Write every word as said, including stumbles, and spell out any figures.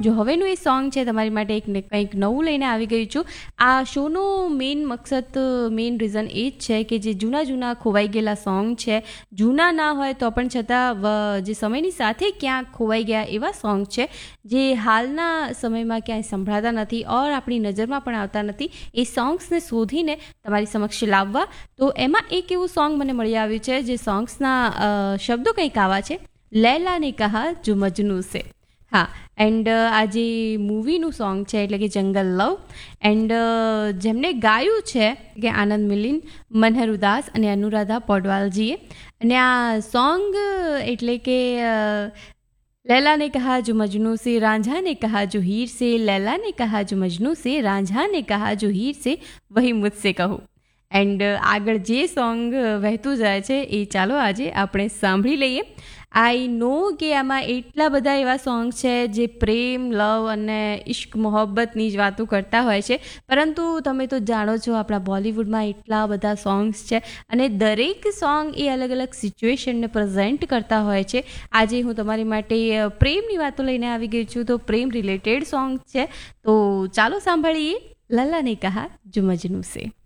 જો હવેનું એ સોંગ છે તમારી માટે એક ને કંઈક નવું લઈને આવી ગઈ છું. આ શોનો મેઇન મકસદ મેઇન રીઝન એ જ છે કે જે જૂના જૂના ખોવાઈ ગયેલા સોંગ છે, જૂના ના હોય તો પણ છતાં જે સમયની સાથે ક્યાંક ખોવાઈ ગયા એવા સોંગ છે જે હાલના સમયમાં ક્યાંય સંભળાતા નથી ઓર આપણી નજરમાં પણ આવતા નથી, એ સોંગ્સને શોધીને તમારી સમક્ષ લાવવા. તો એમાં એક એવું સોંગ મને મળી આવ્યું છે જે સોંગ્સના શબ્દો કંઈક આવા છે, લૈલા ને કહા જો મજનુ સે. હા, એન્ડ આ જે મૂવીનું સોંગ છે એટલે કે જંગલ લવ, એન્ડ જેમને ગાયું છે કે આનંદ મિલિંદ, મનહર ઉદાસ અને અનુરાધા પૌડવાલજીએ. અને આ સોંગ એટલે કે लैला ने कहा जो मजनू से, रांझा ने कहा जो हीर से, लैला ने कहा जो मजनू से, रांझा ने कहा जो हीर से, वही मुझसे કહો. એન્ડ આગળ જે સોંગ વહેતું જાય છે એ ચાલો આજે આપણે સાંભળી લઈએ. આઈ નો કે આમાં એટલા બધા એવા સોંગ છે જે પ્રેમ, લવ અને ઇશ્ક મોહબ્બતની જ વાતો કરતા હોય છે, પરંતુ તમે તો જાણો છો આપણા બોલિવૂડમાં એટલા બધા સોંગ્સ છે અને દરેક સોંગ એ અલગ અલગ સિચ્યુએશનને પ્રેઝન્ટ કરતા હોય છે. આજે હું તમારી માટે પ્રેમની વાતો લઈને આવી ગઈ છું, તો પ્રેમ રિલેટેડ સોંગ છે, તો ચાલો સાંભળીએ લૈલા ને કહા જો મજનુ સે.